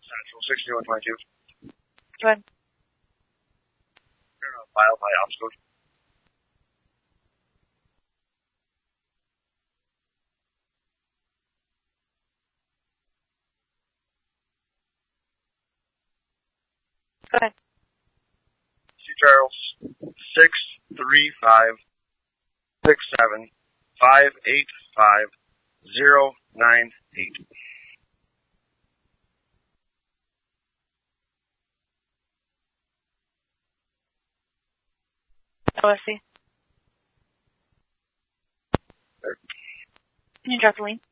Central 6122. Go ahead. File by ops code. Go ahead. C. Charles 63567585098. OSC. Can you drop the link?